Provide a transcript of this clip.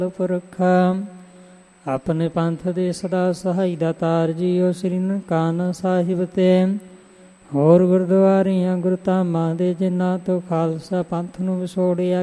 ਪੁਰਖ ਆਪਣੇ ਪੰਥ ਦੇ ਸਦਾ ਸਹਾਈ ਦਾਤਾਰ ਜੀਓ ਸ੍ਰੀ ਨਨਕਾਣਾ ਸਾਹਿਬ ਤੇ ਹੋਰ ਗੁਰਦੁਆਰਿਆਂ ਗੁਰਧਾਮਾਂ ਦੇ ਜਿਨ੍ਹਾਂ ਤੋਂ ਖਾਲਸਾ ਪੰਥ ਨੂੰ ਵਿਛੋੜਿਆ